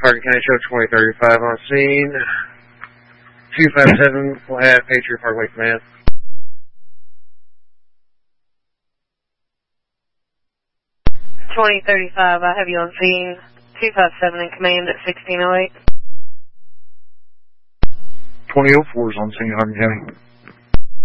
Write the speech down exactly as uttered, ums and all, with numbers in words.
Hardin County Show twenty thirty-five on scene. two five seven will have Patriot Parkway Command. twenty thirty-five, I have you on scene. two five seven in command at sixteen oh eight. twenty oh four is on scene, Hardin County.